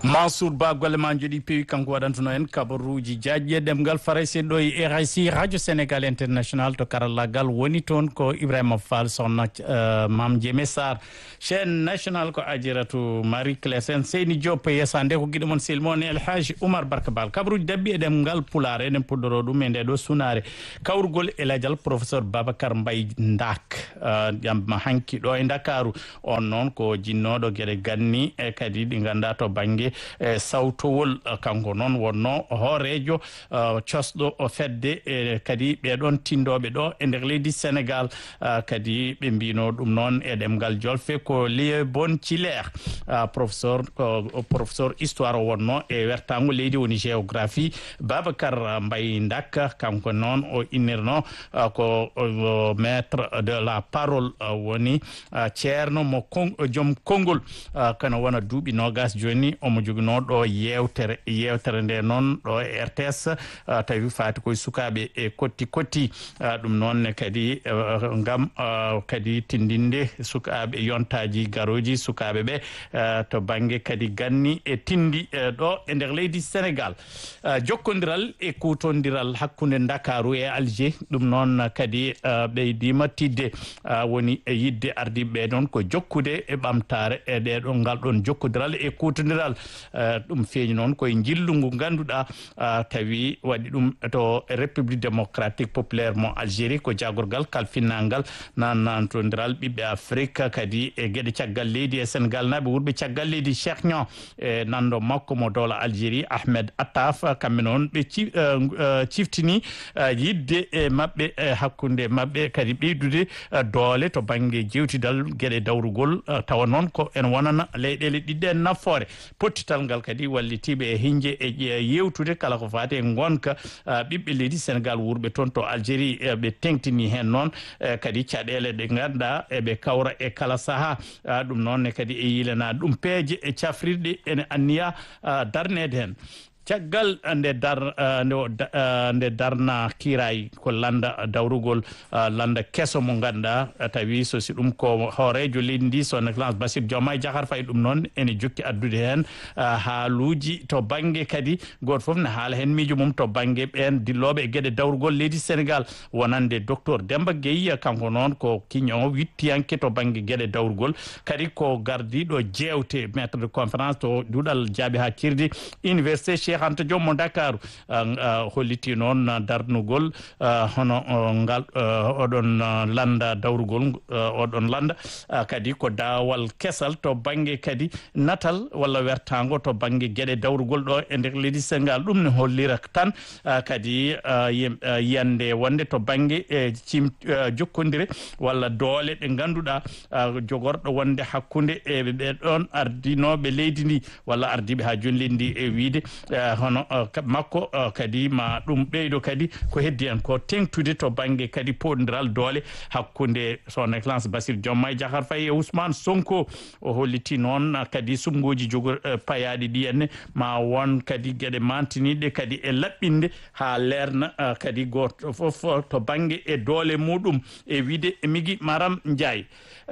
Mansour Ba golle ma jodi pewi kanko waɗantuno en kabaruji jaajƴe ɗemgal farayse ɗo e RIC radio sénégal international to karallagal woni toon ko Ibrahima Fall sohna Mame Diémé Sarr chaîne national ko Adjaratou Marie Claire Sène Seyni Diop yesande ko guiɗo moon selmon El Hadji Oumar Barka Bal kabaruji dabbi e ɗemgal pulaar eɗen puɗɗoro ɗum e nde ɗo sunare kawrugol eladial professeur Babacar Mbaye Ndak jam hanki ɗo e Dakaru on noon ko jinnoɗo gueɗe ganni e kadi ɗi ganda to banggue sawtowol kanko noon wonno hoorejo cosɗo fedde kadi ɓeɗon tindoɓe ɗo e nder leydi Sénégal kadi ɓe mbino ɗum noon e ɗemgal jolfe ko Léo Bon Thiller professeur histoire wonno e wertago leydi woni géographie Babacar Mbaye Ndak kanko noon o innirno ko maître de la parole woni ceerno mo joom konngol kono wona duuɓi nogas joni omo jogino ɗo yewtere nde noon ɗo e RTS tawi fati koye sukaɓe e kotti ɗum noon kadi ngam kadi tindinde sukaɓe yontaji garoji sukaɓe ɓe to banggue kadi ganni e tindi ɗo e nder leydi Sénégal jokkodiral e kutodiral hakkude Dakaru e Alger ɗum noon kadi ɓeydima tidde woni e yidde ardiɓe ɗon ko jokkude e ɓamtare e ɗeɗo ngal ɗon jokkodiral e kutodiral ɗum feeñi noon koye jillugu ganduɗa tawi waɗi ɗum to république démocratique populaire mo Algérie ko jagorgal kalfinnangal nanantodiral ɓiɓɓe Afrique kadi e gueɗe caggal leydi e Sénégal naɓe wurɓe caggal leydi Cheikh Niang e nando makko mo dowla Algérie Ahmed Attaf kamɓe noon ɓe ciftini yidde e mabɓe hakkude mabɓe kadi ɓeydude doole to banggue jewtidal gueɗe dawrugol tawa noon ko en wonana leyɗele ɗiɗɗe e nafoore pottital ngal kadi wallitiɓe e hinje e yewtude kala ko fati e gonka ɓiɓɓe leydi Sénégal wurɓe toon to Algérie ɓe tengtini hen noon kadi caɗele ɗe ganduɗa eɓe kawra e kala saaha ɗum noon kadi e yilana ɗum peeje e cafrirɗe ene anniya darnede hen caggal nde darna kiray ko landa dawrugol landa keso mo ganduɗa tawi so si ɗum ko hoorejo leydi ndi son excellence Bassirou Diomaye Diakhar Faye ɗum noon ene jokki addude hen haaluji to banggue kadi goto foof ne haala hen miijo mum to banggue ɓen dilloɓe e gueɗe dawrugol leydi Sénégal wonande docteur Demba Gueye kanko noon ko kiño wittiyanke to banggue gueɗe dawrugol kadi ko gardiɗo jewte maître de conférence to duɗal jaabi ha kirdi université Cheikh Anta Diop mo Dakaru holliti noon darnugol hono ngal oɗon landa dawrugol oɗon landa kadi ko dawal kesal to banggue kadi natal walla wertago to banggue gueɗe dawrugol ɗo e nder leydi Sénégal ɗum ne hollira tan kadi yiyande wonde to banggue jokkodire walla doole ɗe ganduɗa jogorɗo wonde hakkude e ɓeɗon ardinoɓe leydi ndi walla ardiɓe ha joni leydi ndi e wiide hono makko kadi ma ɗum ɓeydo kadi ko heddi en ko tengtude to banggue kadi poddiral doole hakkude son excellence Bassirou Diomaye Diakhar Faye e Ousmane Sonko o holliti noon kadi sumgoji jogor payaɗi ɗi henne ma won kadi gueɗe mantiniɗe kadi e laɓɓinde ha lerna kadi goto foof to banggue e doole muɗum e wiide Migui Maram Ndiaye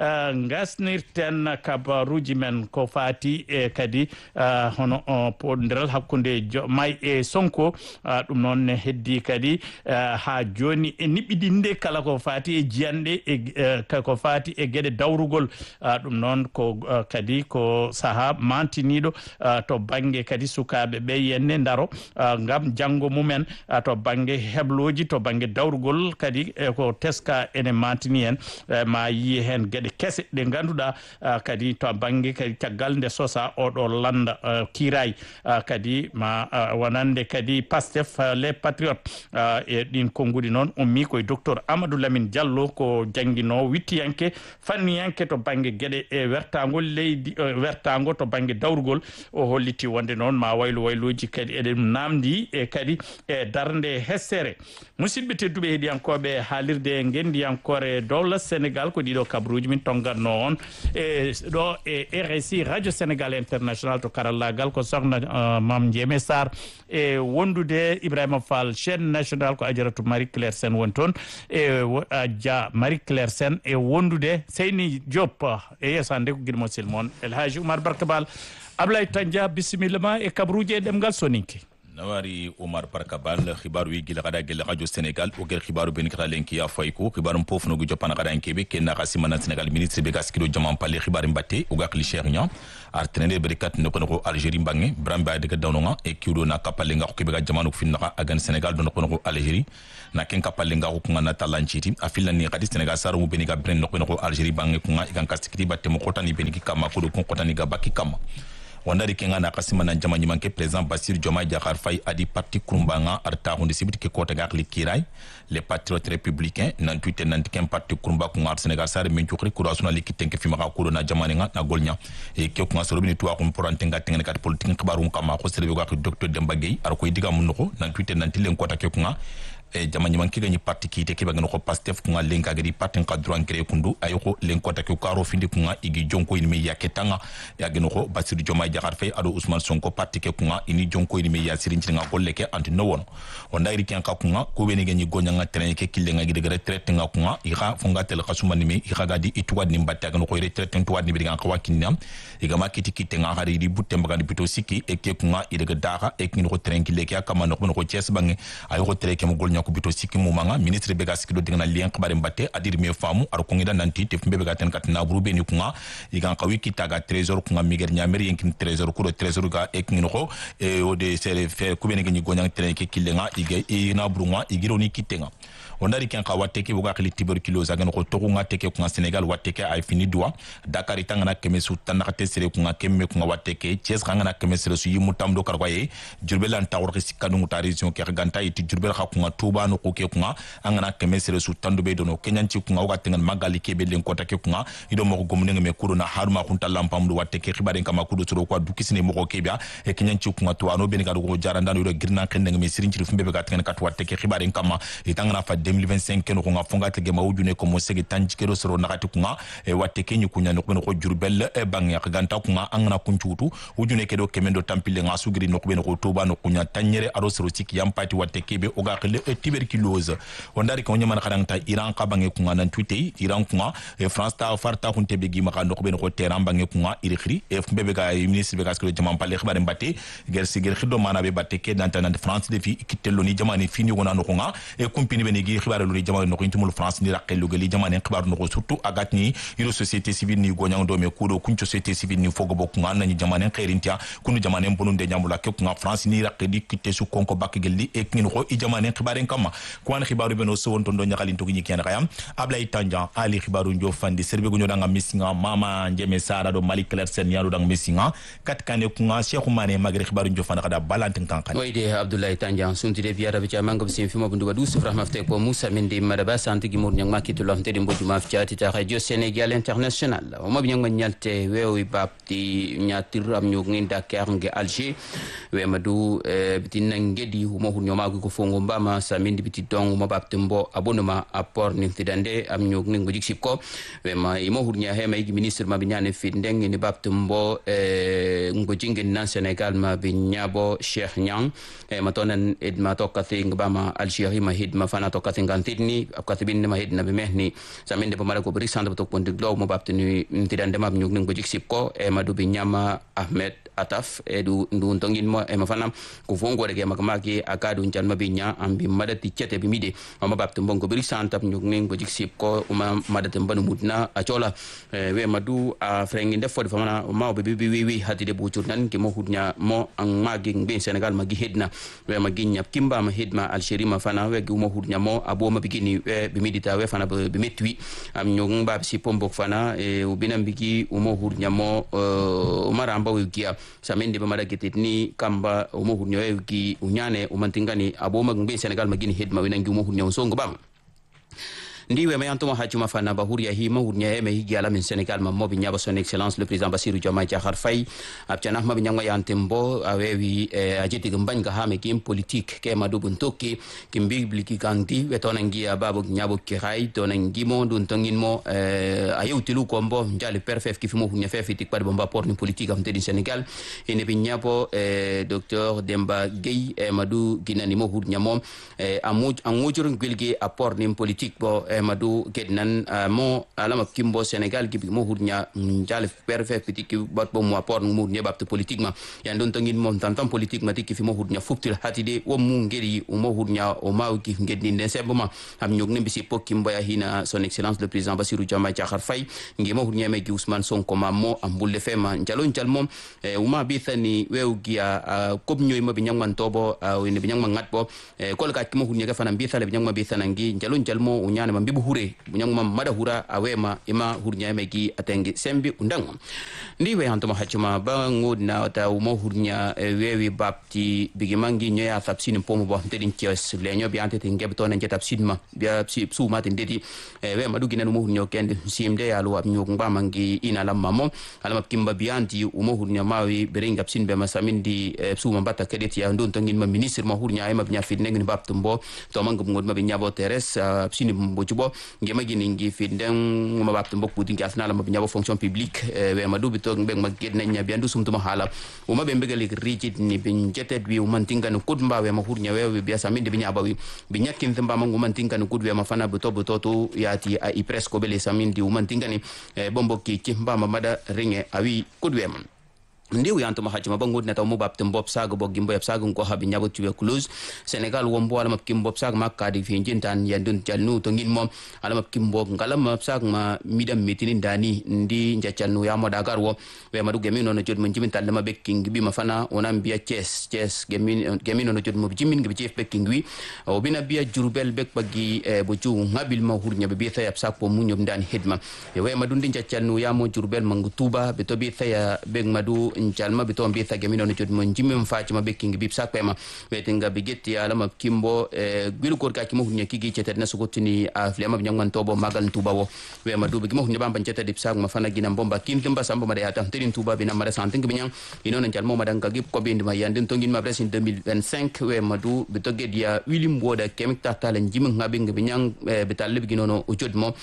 gasnirten kabaruji men ko fati e kadi hono poddiral hakkude Diomaye e Sonko ɗum noon ne heddi kadi ha joni e niɓɓidinde kala ko fati e jiyanɗe e ko fati e gueɗe dawrugol ɗum noon ko kadi ko saaha mantiniɗo to banggue kadi sukaɓe ɓe yenne daro ngam janggo mumen to banggue hebloji to banggue dawrugol kadi ko teska ene mantini hen ma yi hen gueɗe kese ɗe ganduɗa kadi to banggue kadi caggal nde sosa oɗo landa kiray kadi ma wonande kadi Pastef les patriotes e ɗin konngudi noon ummi koye docteur Amadou Lamine Diallo ko jangguino wittiyanke fanniyanke to banggue gueɗe e wertagol leydi wertago to banggue dawrugol o holliti wonde noon ma wayluji kadi eɗen namdi e kadi e darde hessere musidɓe tedduɓe heeɗiyankoɓe haalirde gendiyankore dowla Sénégal ko ɗiɗo kabruji min tongatno on e ɗo e RSI radio Sénégal international to karallagal ko sohna Mame Diémé Sarr e wondude Ibrahima Fall chaîne nationale ko ajaratu Marie Claire Sène won toon e Dia Marie Claire Sène e wondude Seyni Diop e yesande ko guidmo silmon El Hadji Oumar Barka Bal Ablaye Tandia bisimilla ma e kabruje ɗemgal soninke nawari Omar Barka Bal xibaru yi gila kada gila radio Sénégal o gel xibaru ben kata lenki ya fayko xibaru pof no gu jopana kada enkebe ken na xasimana Sénégal ministre be gaskido jaman palle xibaru mbatte o gakli Cheikh Niang artenere berikat no ko Algérie mbange bramba de gadawno e kiudo na kapalle nga ko be ga jamanu finna agan Sénégal don ko Algérie na ken kapalle nga ko ngana talanchiti afilla ni kadi Sénégal saru mu beni ga bren no ko Algérie bange ko nga igan kastikiti batte mo kotani beni kama ko do ko kotani ga bakki kama wandari kenga na kasima na jama nyimanke président Bassirou Diomaye Diakhar Faye adi parti kurumbanga arta hundi sibiti ke kota gakli kiray les patriotes républicains nan tuite nan tikem parti kurumba ku ngar Sénégal sare min chukri kurasuna likitenke fi maka kuro na jamani nga na golnya e ke ku ngasoro bini tuwa kum porante nga tengene kat politique khibaru kama ko serbe gak docteur Demba Gueye ar ko diga mun ko nan tuite nan tilen kota ke ku nga e jamani manki gani parti ki te ke bagano ko Pastef ku nga lenka gadi parti ka droit créer kundu ayoko lenkota ke karo findi ku nga igi jonko ini me yaketanga ya gano ko Bassirou Diomaye Diakhar Faye ado Ousmane Sonko parti ke ku nga ini jonko ini me ya sirinci nga ko leke anti no wono wanda iri ken ka ku nga ko beni gani gonya nga tren ke kille nga gidi retraite nga ku nga iga fonga tel khasuma ni me iga gadi ituwad ni mbatta gano ko retraite tuwad ni bi nga ko wakinna iga makiti kite nga hari di butte mbaga di pito siki e ke ku nga ide daga e kin ko tren kille ke akama no ko Thiès bangi ay ko tere ke mo golnya ko bito siki mu manga ministre be gaskido dingna lien xabare mbatte adir me famu ar ko ngida nanti te fumbe be gaten kat na buru be ni ku nga iga ka wiki taga trésor ku nga miger nyameri yenkin trésor ku do trésor ga e kin ko e o de sere fe ku be ni gonya tren ke kille nga ige e na buru nga igiro ni kitenga ondari ken ka wateke buga khili tuberculose agan ko to nga teke ku nga Sénégal wateke ay fini dua Dakar itanga na keme su tanaka sere ku nga kemme ku nga wateke Thiès nga na keme sere su yimu tamdo karwaye Diourbel an tawr khisi kanu muta region ke ganta iti Diourbel kha ku nga Touba no ko ke ku nga angana keme sere su tandu be dono kenyan ci ku nga waga tengan magali ke be len ko take ku nga ido mo ko gomne me kudo na haruma kunta lampam do wateke khibare kama kudo suro ko dukisine mo ko ke bia e kenyan ci ku nga to ano be ni ga do jaranda do girna ken me sirin ci fumbe be ga tengan kat wateke khibare kama itanga na fa 2025 keno nga fonga tege mawujune ko mo segi tanjikero soro nakati kunga e watte kenyu kunya no ko Diourbel e bangi ganta kunga angana kunchutu ujune kedo kemendo tampile nga sugiri no ko Touba no kunya tanyere aro soro siki yampati watte kebe oga khile tuberculose ondari ko nyama khadangta Iran ka bangi kunga nan tuite Iran kunga e France ta farta hunte be gima ka no ko teran bangi kunga irikhri e fmbebe ga ministre be gasko jama palle khibare mbatte ger sigir khido mana be batte ke danta nan France defi kitelo ni jamani fini wona no kunga e kumpini be ni gi khibare jamane no ko intumul France ni raqelu gali jamane xibaru no ko surtout agatni iro société civile ni goñang do me kudo kunco société civile ni fogo bokku ngana ni jamane khairintia kunu jamane bonunde nyamula ke ku nga France ni raqedi kitte su konko bakki gelli e kin ko i jamane xibaren kama ko an xibaru beno so won ton do nyakali to gi ken xayam Ablay Tandian ali xibaru njo fandi serbe go nyodanga missinga mama njeme sara do Malik Claire Sen yaru dang missinga kat kane ku nga Cheikh Oumane magri xibaru njo fanda kada balantin kankan wayde Abdoulaye Tandian sunti de biara bi jamanga bi fimo bundu wadu sufra mafte ko Moussa Mende madaba santi gi mur nyang makito lo tedi mboju maftiati ta radio Sénégal international o mab nyang nyalte wewi babti nyatir am nyog ngi Dakar ngi Alger we madu bitin ngedi mo hu nyoma ko fongo mbama samindi biti dong mo babti mbo abonnement apport ni tidande am nyog ngi ngojik sipko we ma imo hu nya he may gi ministre ma binyane fi ndeng ni babti mbo ngojingi nan Sénégal ma binyabo Cheikh Niang ma tonen edma to kathi ngama Algérie ma hidma fana to kathi ngantidni katibin ma hidna be mehni saminde bo mala ko bari sande to ponde glow mo babtini tidande ma nyug ngi ngojik sipko e madu bi nyama Ahmed Ataf edu ndu tongin mo e ma fana ko fongo de makamaki akadu njan mabinya ambi madati chete bi mide ma babtu bongo bari sante nyug ngi ngojik sipko uma madati mbanu mudna achola we madu a frengi def fodi fana ma be wi hadi de bucur nan ki mo hudnya mo ang magi ngi Sénégal magi hedna we magi nyap kimba ma hedma Algérie ma fana we gi mo hudnya mo abo ma bigini bi midita we fana be metwi am nyug ba si pombo fana e ubinam bigi mo hudnya mo maramba we gia samende be mara getni kamba mo hudnya we gi unyane umantingani abo ma ngi Sénégal magini hedma we nangi mo hudnya songo bam ndiwe me antuma hajuma fana ba huriya hima hurnya me higala min Sénégal ma mobi nyaba son excellence le président Bassirou Diomaye Diakhar Faye abtiana ma nyanga yantembo awewi ajeti gambanya ha me game politique ke madu buntoki kimbi bliki kanti wetonangi ababo nyabo kirai tonangi mo dun tongin mo ayutilu kombo njale perfect kifimo hurnya fefiti kwa bomba porni politique am tedi Sénégal ene binyabo docteur Demba Gueye madu ginani mo hurnya mom amujur ngilgi apport nim politique bo madu gednan mo alama kimbo Sénégal gibi mo hurnya njale perfect pitiki bot bo mo apport mo hurnya bapte politique ma ya don tangin mo tantam politique ma tikki fi mo hurnya fuptil hatide wo mu ngeri o mo hurnya o ma ki ngedni den sebma am ñog nembi ci pokki mboya hina son excellence le président Bassirou Diomaye Diakhar Faye ngi mo hurnya me gi Ousmane Sonko ma mo am bulle fema njalo njal mom uma bi thani wew giya kob ñoy ma bi ñangman tobo ne bi ñangman ngat bo kol ka ki mo hurnya ga fana bi thale bi ñangma bi thanangi njalo njal mo unyana mambibu hure bu ñangma mada hura awema ima hurnya me gi atengi sembi undang ndiwe hantuma hachuma ba ngodna ta mo hurnya wewi bapti bigimangi nyoya tapsin pomo bo tedin kios lenyo bi ante ngeb to nan jetapsin ma bia su ma tin dedi we madu ginen mo hurnyo kende simde ya lo ab nyok ngba mangi ina lam mamo alama kimba bianti mo hurnya mawi beringa psin be masamin di su ma bata kedet ya ndon tangin ma ministre mo hurnya ay ma nya fit neng baptumbo to mangum ngod ma bi nyabo teres psin bo jubo ngema gini ngi fit ndeng ma baptumbo putin ki asnala ma bi nyabo fonction publique we madu bi to ngbe ma gedna nya bi andu sumtuma hala o ma be mbegal rigid ni bin jeted wi mantinga no kudmba we ma hurnya we bi asaminde bi nyaba wi bi nyakin thamba mangu mantinga no kudwe ma fana buto to yati a ipresco bele samindi mantinga ni bombo ki kimba ma mada ringe awi kudwe man ndiwi antuma hajima bangu na taw mobab tembob saga bo gimbo yab saga ko habi nyabo tuberculose Sénégal wombo ala map kimbo saga makka di fi jintan yandun jalnu to ngin mom ala map kimbo ngalam map saga ma midam mitinin dani ndi njacalnu ya modagar wo we madu gemi no jod mun jimin talma bekking bi ma fana onam biya Thiès gemi no jod mo jimin ngi chef bekking wi o bina biya Jurbel bek bagi bo ju ngabil ma hurnya be biya yab sak po munyum dan hidma we madu ndi njacalnu ya mo Jurbel mangu Touba be to bi ya bek madu ncalma bito mbi thage mino no jodmo njimi mfaci ma beking bib sakpema wetenga bigetti ala ma kimbo gwilu kor ka kimo hunya kigi cetet na sugotini aflema binyangwan tobo magal Touba wo we ma dubi kimo hunya bamba cetet dip sak ma fana gina bomba kimba samba ma dayata tirin Touba bina mara santing binyang ino na ncalmo madanga gip ko bindi ma yandin tongin ma presin 2025 we ma du bito gedia wilim boda kemik tatala njimi ngabing binyang bitalle bigino no ujodmo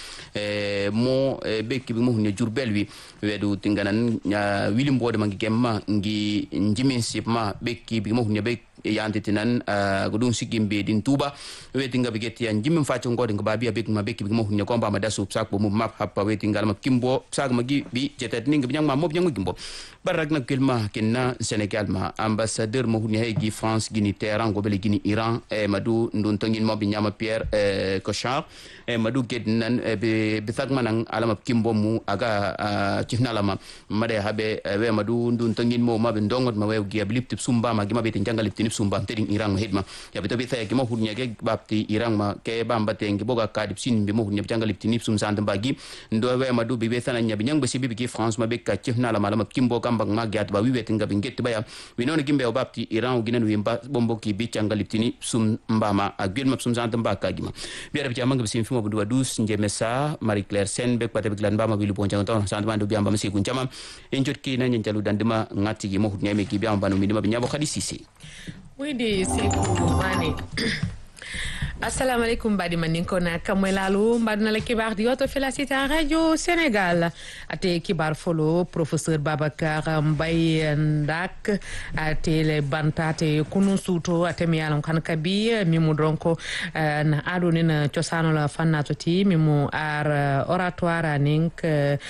mo bekki bi mo hunya Jurbel wi we du tinganan wilim boda mangi ma ngi njimi sipma bekki bi mo hunya bek yanti tinan gudung sigimbe din Touba wetinga bigeti ya njimi mfacho ngode ngababia bek ma bekki bi mo hunya komba ma dasu sak bo mu map hapa wetinga ma kimbo sak magi bi jetet ninga bi nyang ma mob nyang gimbo barak na kelma kenna Sénégal ma ambassadeur mo hunya hegi France Guinée Téhéran go bele Guinée Iran madu ndon tongin mo bi nyama Pierre Cochard madu gednan be bisagma nan alama kimbo mu aga tifnala ma made habe we madu ndon tongin mo ma be ndongot ma we gi ablip tip sumba ma gi ma be jangal lip sumba tedin Iran hedma ya beto bitha gi mo hunya ge bapti Iran ma ke bamba tengi boga kadip sin bi mo hunya jangal lip tinip sum sand bagi ndo we madu bi be sana nya bi nyang be sibi gi France ma be ka tifnala ma kimbo kamba ma gat ba wi wet nga bi nget ba ya wi non gimbe o bapti Iran ginan wi mba bombo ki bi jangal lip tinip sum mbama agil ma sum sand ba ka gi ma bi ara bi amanga bi sim fimo bu dus njemesa Marie Claire Sen be pate bi glan ba ma wi lu bon jang ton sand bandu bi amba ma se kun jama en jot ki na nyen jalu dandima ngati gi mo hunya me gi bi amba no mi ma bi nyabo khadi sisi oui de Seydou Mané assalamu alaikum badi maninko na kamwelalu mbadna la kibar di yoto felicita radio Sénégal ate kibar folo professeur Babacar Mbaye Ndak ate le bantate kunu suto ate mi yalon kan kabi mimu dronko na adoni na ciosano la fannato ti mimu ar oratoire nink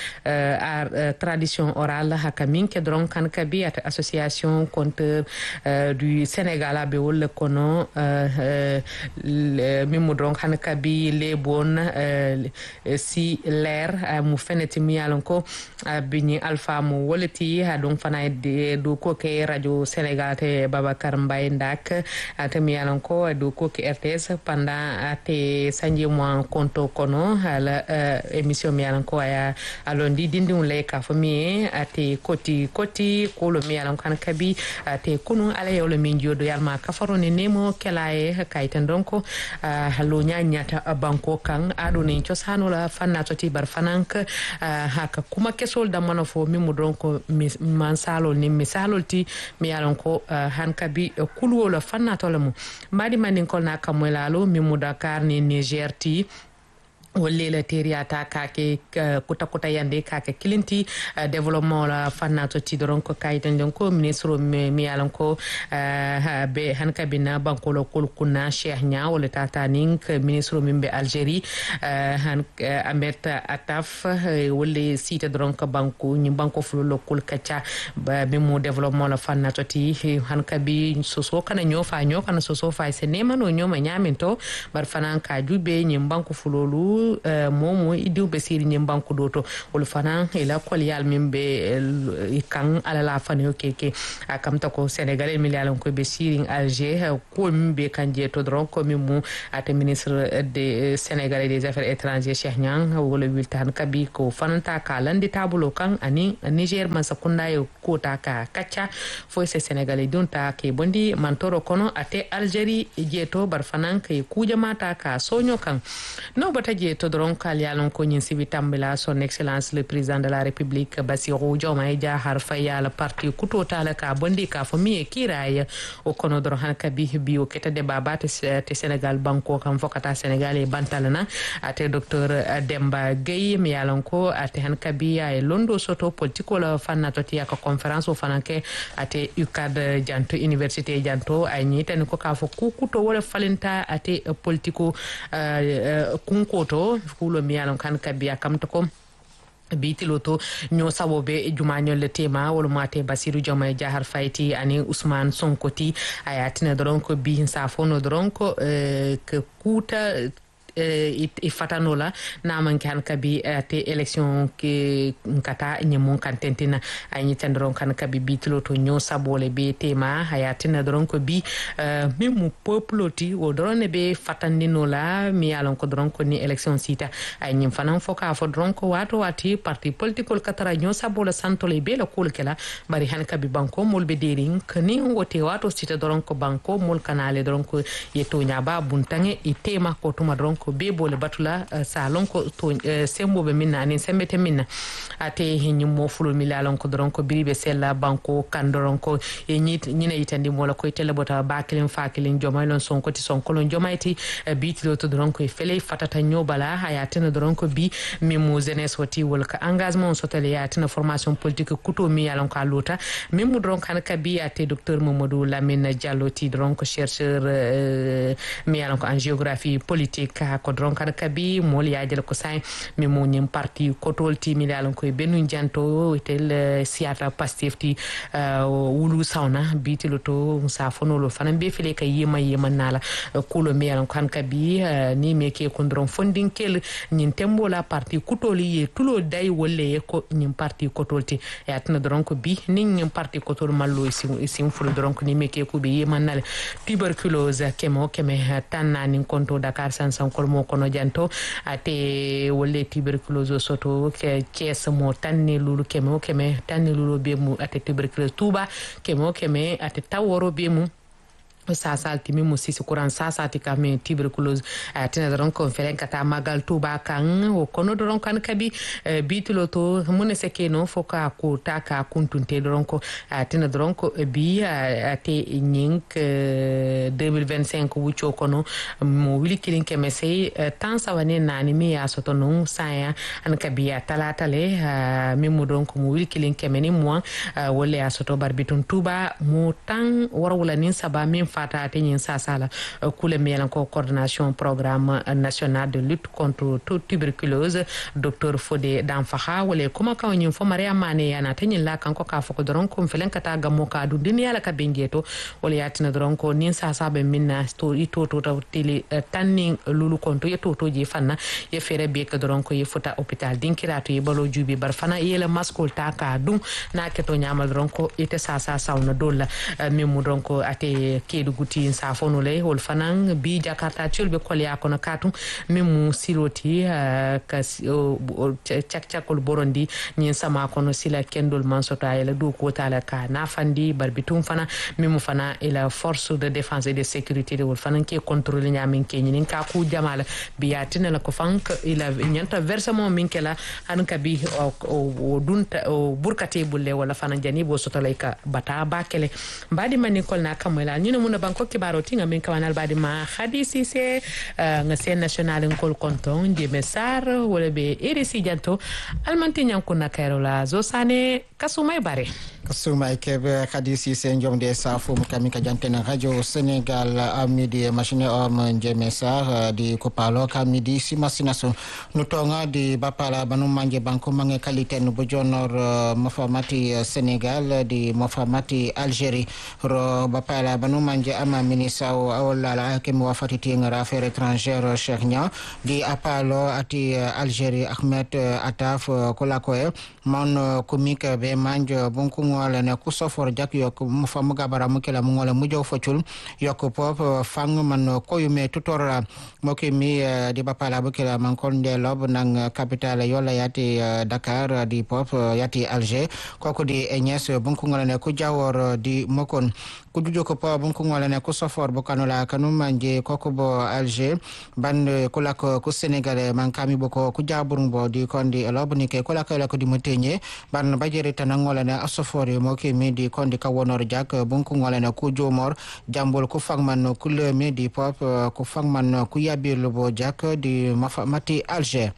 ar tradition orale hakamin ke dron kan kabi ate association conteur du Sénégal abe wol kono mimu donc han kabi le bon si l'air mu feneti mi yalon ko bini alpha mu wolati ha donc fana de do ko ke radio Sénégal te Babacar Mbaye Ndak te mi yalon ko do ko ke RTS pendant te sanji mo konto kono ala émission mi yalon ko ya alondi dindi un le ka fami ate koti ko lo mi yalon kan kabi te kunu ala yo le minjo do yalma ka farone nemo kelaye kayten donc lo nyanyata banko kan ado ne cosano la fanna to tibar fanank haka kuma kesol da manofo mimu donko mansalol ni misalol ti mi yalon ko hankabi kulwo la fanna to lamu madi manin ko na kamwelalo mimu Dakar ni Niger ti wolle la teriata kake kuta yande kake kilinti développement la fannato ti doron ko kaytan don ko ministre mi yalan ko be hanka bina banko lo kulkuna cheikh nya wala tata ning ministre min be Algérie han amet ataf wolle site doron ko banko ni banko fulo lo kul kacha be mo développement la fannato ti hanka bi soso kana nyofa soso fa se nema no nyoma nyaminto bar fanan ka jube ni banko fulo lu momo idiw be siri nyem banku doto wol fana ila kol yal mimbe kan ala la fane keke akamta ko Sénégalais mi yalan ko be siri Alger ko mimbe kanje to dron ko mimu ate ministre des Sénégalais des affaires étrangères Cheikh Niang wala wiltan kabi ko fananta ka landi tabulo kan ani Niger man sakunda yo ko ta ka kacha fo se Sénégalais dunta ke bondi mantoro kono ate Algérie jeto bar fanan ke kuja mata ka sonyo kan no bata to doron kal yalon ko nyin sibi tambila son excellence le président de la république Bassirou Diomaye Diakhar Faye yala parti kuto tala ka bondi ka fami kiray o kono doron han kabi biyo keta de babate te Sénégal banko kam fokata Sénégal e bantalana ate docteur Demba Gueye mi yalon ko ate han kabi ay londo soto politiko la fanna to tiya ko conférence o fananke ate UCAD janto université janto ay nyitani ko ka fo kuto wala falenta ate politiko kunkoto kulo miyalon kan kabiya kamto ko bitiloto nyo sabobe jumanyo le tema wala mate Bassirou Diomaye Diakhar Faye ani Ousmane Sonko ti ayatina doron ko bi safono doron ko ke kuta ifatanola na man kan kabi te election ke nkata nyemon kan tentina ay tendron kan kabi bitlo to nyo sabole be tema hayatina doron ko bi memu populoti o doron be fatandinola mi alon ko doron ko ni election sita ay nyim fanan foka fo doron ko wato wati parti political katara nyo sabole santole be la kulkela bari han kabi banko molbe derin kani wote wato sita doron ko banko mol kanale doron ko yeto nyaba buntange itema ko tuma doron ko bebole batula salon ko to sembo be minna ni sembete minna ate hinni mo fulo mi lalon ko doron ko biribe sella banko kandoron ko e nyina yitandi mo la ko tele bota bakilin fakilin jomay lon sonko ti sonko lon jomayti bitilo to doron ko fele fatata nyobala hayatena doron ko bi mi mo jeunesse wati wol ka engagement sotale yatina formation politique kuto mi yalon ka lota mi mo doron kan ka bi ate docteur Mamadou Lamine Diallo ti doron ko chercheur mi yalon ko en géographie politique ko doron kan kabi mol yaajel ko say mi mo nyim parti kotol ti mi dalon ko benu janto tel siata Pastef ti wulu sawna bitilo to sa fonolo fanan be fele kay yema nala kulo mi yalon kan kabi ni me ke ko doron fonding kel nyin tembo la parti kutoli ye tulo day wolle ko nyim parti kotolti yatna doron ko bi ni nyim parti kotol mallo sim fulu doron ko ni me ke ko be yema nala tuberculose kemo tanna nin konto Dakar sansan kolmo kono janto ate wolle tuberculose soto ke kes mo tanni lulu kemo tanni lulu be mu ate tuberculose tuba kemo ate taworo be mu sasa timi mo sisi kuran sasa tika me tuberculose tina doron ko felen kata magal tuba kan o kono doron kan kabi bitulo to mune seke no foka ko taka kuntunte doron ko tina doron ko bi ate nyink 2025 wucho kono mo wili kilin kemese tan sawane nani mi ya soto no saya an kabi talata le mi mo doron ko mo wili kilin kemeni mo wolle ya soto barbitun tuba mo tan warwala nin saba min fata atenyen sasala kule melan ko coordination programme national de lutte contre toute tuberculose docteur Fodé Danfaha wala kuma ka woni fo Maria Mané yana tenyen la kan ko ka fo ko doron ko felen kata gammo ka du din yala ka bengeto wala yatina doron ko nin sasa be minna to ito to tele tanning lulu konto yeto to je fanna ye fere be ka doron ko ye fota hôpital dinkirato ye balo jubi bar fana yela maskol ta ka dum na keto nyamal doron ko ite sasa sawna dolla memu doron ko ate kedo guti safonu le wol fanan bi jakarta tulbe kolya kono katu memu siloti cak borondi nyin sama kono sila kendol mansota ela do ko tala ka nafandi barbitum fana memu fana ila force de défense et de sécurité de wol fanan ke contrôle nyamin ke nyin ka ku jamala biyatina la ko fank ila nyanta versement min kala han kabi o dunta o burkate bulle wala fanan jani bo sotolay ka bata bakele mbadi mani kolna kamela ñu ne mun a banko kibaro tinga min kawanal badi ma khadi sise nga sen national ngol konton de mesar wala be RSI janto almanti nyanku na karola zosane kasumay bare kasumay kebe khadi sise njomde safu mukami ka jantena radio Sénégal amidi machine om de mesar di kopalo kamidi si masinaso nutonga di bapala banu manje banko mange kalite no bojonor mafamati Sénégal di mafamati Algérie ro bapala banu manje ama ministre awolala ke mo wafatiti ngara affaires étrangères Cheikh Nia di apalo ati Algérie Ahmed Attaf kolakoe mon komik be manjo bonko ngole ne ku sofor jak yok mo fam gabara mo kala mo ngole mo jow focul yok pop fang man koyume tutora mo ke mi di bapala bo kala man kon de lob nang capitale yola yati Dakar di pop yati Alger koko di Agnès bonko ngole ne ku jawor di mokon ku jujo ko pa bonko ngole ne ku sofor bo kanola kanu manje koko bo Alger ban ko lako ku Sénégalais man kami boko ku jaburung bo di kondi lob ni ke ko lako la ko di motenye ban bajere tanangola ne asofori mo ke mi di kondi ka wonor jak bonko ngole ne ku jomor jambol ku fangman ku le mi di pop ku fangman ku yabil bo jak di mati Alger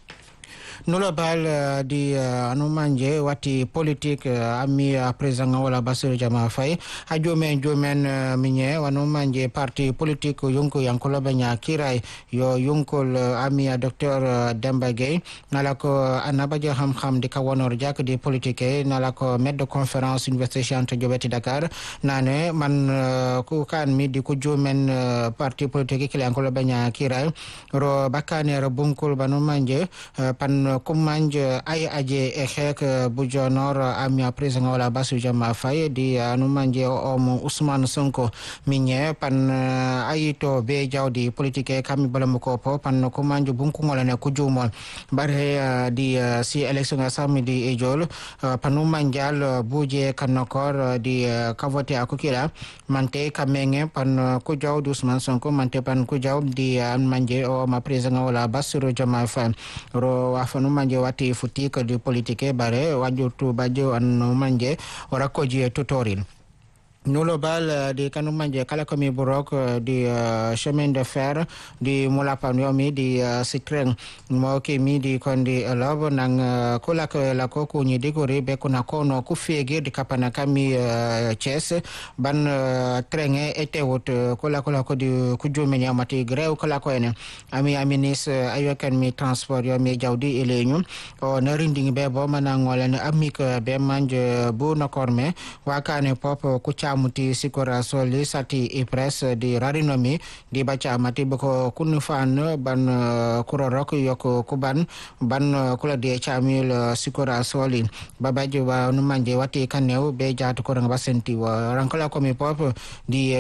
nulo bal di anu manje wati politique ami président wala Bassirou Diomaye Faye ha jomen minye wanu manje parti politique yonko yankolo banya kiray yo yonkol ami docteur Demba Gueye nalako anabaje xam di kawonor jak di politique nalako med de conférence université Cheikh Anta Diop ti Dakar nane man ku kan mi di ku jomen parti politique ki yankolo banya kiray ro bakane ro bunkul banu manje pan kumanje ay aje e xek bu jonor am ya président wala Bassirou Diomaye Faye di anu manje o Ousmane Sonko minye pan ayito be jawdi politique kam balam ko po pan kumanje bunku ngolane ku jumol bare di si election samedi e jol panu manjal buje kanokor di kavote akukila mante kamenge pan ku jawdi Ousmane Sonko mante pan ku jawdi an manje o ma président wala Bassirou Diomaye Faye ro wafanu manje wati futika di politique bare wajutu bajo an manje ora koji tutorial nulo bal di kanu manje kala komi burok di chemin de fer di mulapan yomi di Citroën mo ke mi di kondi lobo nang kula ko la ko ku ni digori be kuna kono ku fege di kapana kami Thiès ban trenge etewot kula ko di ku jomeni amati grew kula ko ene ami aminis ayokan mi transport yomi jawdi eleñu o narinding be bo manangolen amik be manje bu nakorme wakane pop ku muti sikora soli sati ipres di rarinomi di baca mati boko kunufan ban kurorok yoko kuban ban kula di chamil sikora soli babaji wa numanje wati kanew be jatu korang basenti wa rangkala komi pop di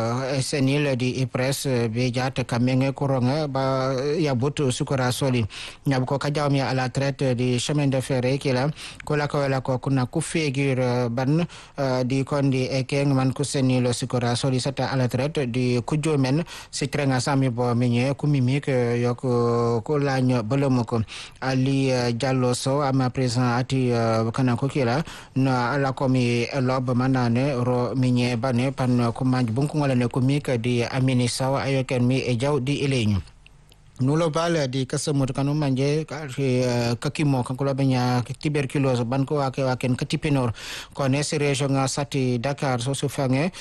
senil di ipres be jatu kamenge kuronga ba yabutu sikora soli nyabko kajawmi ala traite di chemin de fer kila kula ko kuna kufegir ban di kondi eke man kuseni lo sikora soli sata ala traite di kujo men sitrenga sami bo minye kumimi ke yok ko laño bolomoko ali Diallo so ama président ati kana ko kila na ala komi lob manane ro minye bane pan ko manj bunku ngala ne kumika di amini sawa ayoken mi e jaw di eleñu nulo bal di kasamut kanu manje kakimo kankulo benya tuberculose ban ko waken katipinor ko nesi region sati Dakar so sufange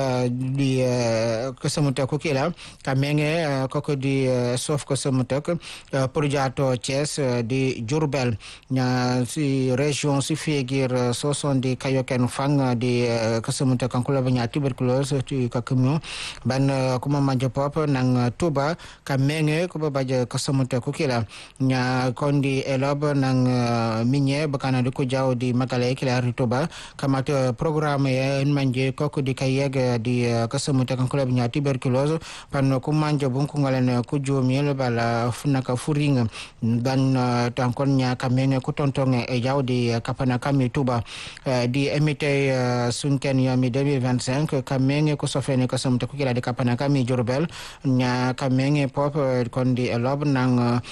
di kasamut ko kila kamenge koko di sof kasamut projato Thiès di Diourbel nya si region si figir so son di kayoken fang di kasamut kankulo benya tuberculose ti kakimo ban kuma manje pop nang Touba kamenge ko baje kasumute kukila nya kondi elob nang minye bakana di ku jaw di magale kila rituba kamat programme ye manje koku di kayeg di kasumute kan club nya tuberculose pan ku manje bun ku ngalen ku jomil bala funaka furing dan tankon nya kamene ku tontonge e jaw di kapana kami tuba di emite sunken ya mi 2025 kamenge ku sofene kasumute kukila di kapana kami Jurbel nya kamenge pop kondi elob nang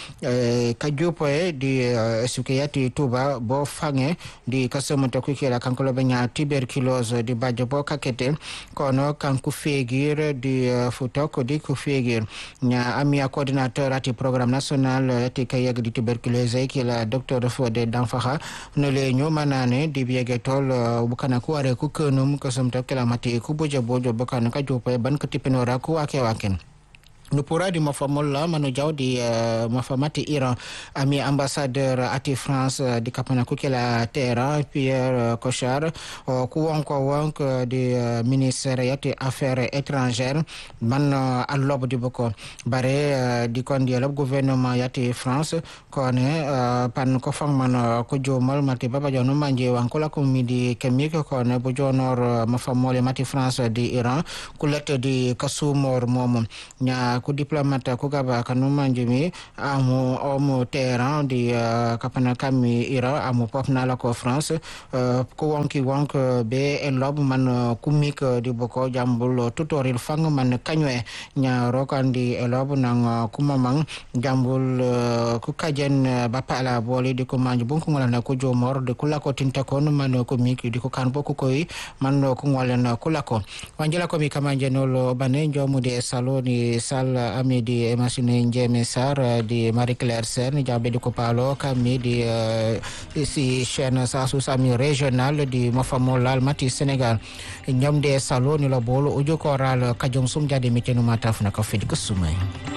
kajupoe di sukiyati tuba bo fange di kasumute kukila kankolo benya tuberculose di bajo bo kakete kono kanku fegir di futok di ku fegir nya amia coordinateur ati programme national ati kayeg di tuberculose kila docteur Fodé Danfaxa no le ñu manane di biege tol bukana ku are ku kenum kasumute kila mati ku bojo bukana kajupoe ban ko tipinora ku wake waken Nupura di mafamola manu jauh di mafamati Iran ami ambassadeur ati France di kapana kukela Tera Pierre Cochard kuwonk di ministère yati affaires étrangères man allob di boko bare di kondi lob gouvernement yati France kone pan ko fang man ko jomal mati baba jonu manje wankola ko midi kemik kone bu jonor mafamole mati France di Iran kulet di kasumor mom nya ku diplomate ku gaba kanuma njimi amu terrain di kapana kami Ira amu pop na la ko France ku wonki be elob man kumik di boko jambul tutorial fang man kanywe nya rokan di elob nang kumamang jambul ku kajen bapala boli di kumanj bun ku ngala ko jomor de kula ko tinta kon man kumik di ko kan boko koy man ku ngala kula ko wanjala ko mi kamanje nolo bane jomu de saloni sal ami di Masine Njeme Sar di Marie Claire Sen jabe di Kopalo kami di si chaîne Sasu Sami régional di Mafamolal Mati Sénégal ñom de salo ni la bolo ujo koral kajom sum jade mitenu mataf na ka fedi kusumay